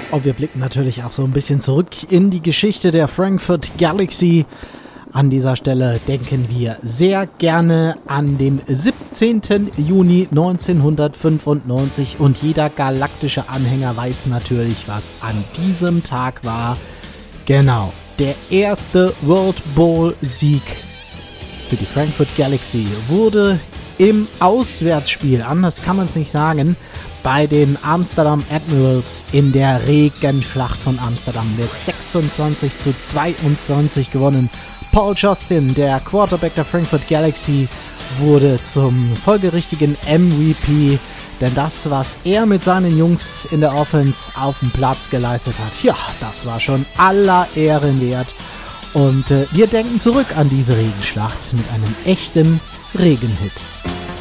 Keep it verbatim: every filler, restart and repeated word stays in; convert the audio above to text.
Und wir blicken natürlich auch so ein bisschen zurück in die Geschichte der Frankfurt Galaxy. An dieser Stelle denken wir sehr gerne an den siebzehnten Juni neunzehnhundertfünfundneunzig und jeder galaktische Anhänger weiß natürlich, was an diesem Tag war. Genau, der erste World Bowl Sieg für die Frankfurt Galaxy wurde im Auswärtsspiel, anders kann man es nicht sagen, bei den Amsterdam Admirals in der Regenschlacht von Amsterdam mit sechsundzwanzig zu zweiundzwanzig gewonnen. Paul Justin, der Quarterback der Frankfurt Galaxy, wurde zum folgerichtigen M V P, denn das, was er mit seinen Jungs in der Offense auf dem Platz geleistet hat, ja, das war schon aller Ehren wert. Und äh, wir denken zurück an diese Regenschlacht mit einem echten Regenhit.